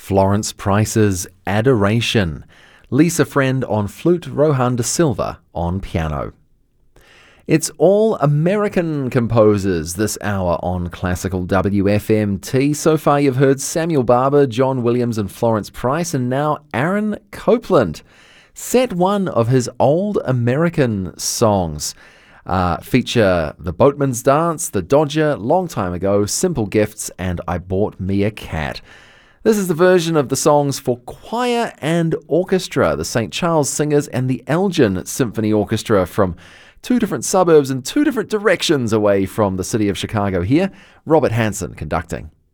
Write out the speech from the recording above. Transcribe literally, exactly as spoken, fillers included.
Florence Price's Adoration, Lisa Friend on flute, Rohan de Silva on piano. It's all American composers this hour on Classical W F M T. So far you've heard Samuel Barber, John Williams and Florence Price, and now Aaron Copland. Set one of his old American songs uh, feature The Boatman's Dance, The Dodger, Long Time Ago, Simple Gifts, and I Bought Me a Cat. This is the version of the songs for choir and orchestra, the Saint Charles Singers and the Elgin Symphony Orchestra from two different suburbs and two different directions away from the city of Chicago here. Robert Hansen conducting.